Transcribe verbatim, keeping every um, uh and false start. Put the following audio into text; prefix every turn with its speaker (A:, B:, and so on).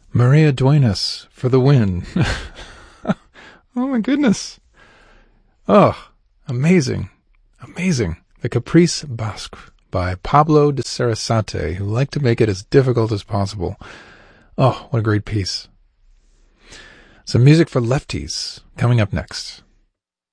A: Maria Duenas for the win. Oh my goodness. Oh, amazing. Amazing. The Caprice Basque by Pablo de Sarasate, who liked to make it as difficult as possible. Oh, what a great piece. Some music for lefties coming up next.